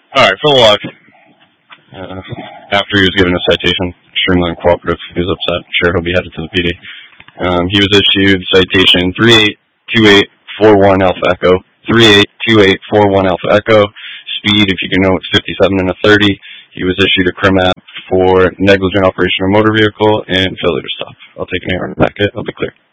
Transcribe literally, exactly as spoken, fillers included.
Alright, for the log. Uh, after he was given a citation, extremely uncooperative, he was upset. Sure, he'll be headed to the P D. Um, he was issued citation three eight two eight four one Alpha Echo, three eight two eight four one Alpha Echo. Speed, if you can know, it's fifty-seven and a thirty. He was issued a crim app for negligent operation of motor vehicle and failure to stop. I'll take an error in the packet. I'll be clear.